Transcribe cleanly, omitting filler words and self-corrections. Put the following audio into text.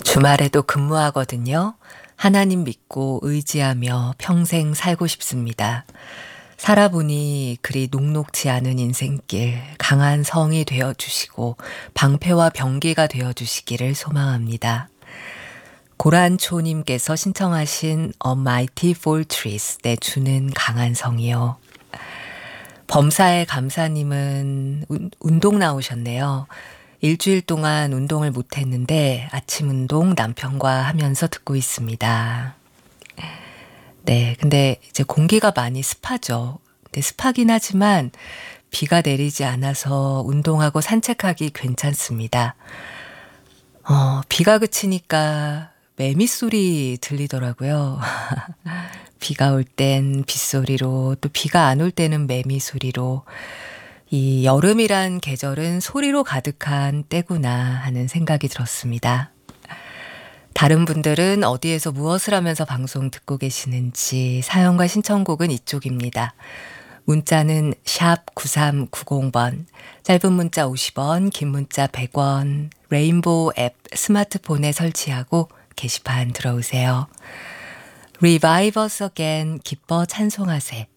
주말에도 근무하거든요. 하나님 믿고 의지하며 평생 살고 싶습니다. 살아보니 그리 녹록지 않은 인생길, 강한 성이 되어 주시고 방패와 병기가 되어 주시기를 소망합니다. 고란초님께서 신청하신 A Mighty Fortress, 내 주는 강한 성이요. 범사의 감사님은 운동 나오셨네요. 일주일 동안 운동을 못했는데 아침 운동 남편과 하면서 듣고 있습니다. 네, 근데 이제 공기가 많이 습하죠. 근데 습하긴 하지만 비가 내리지 않아서 운동하고 산책하기 괜찮습니다. 비가 그치니까 매미 소리 들리더라고요. 비가 올 땐 빗소리로, 또 비가 안 올 때는 매미 소리로, 이 여름이란 계절은 소리로 가득한 때구나 하는 생각이 들었습니다. 다른 분들은 어디에서 무엇을 하면서 방송 듣고 계시는지 사연과 신청곡은 이쪽입니다. 문자는 샵 9390번, 짧은 문자 50원, 긴 문자 100원, 레인보우 앱 스마트폰에 설치하고 게시판 들어오세요. Revive us again, 기뻐 찬송하세.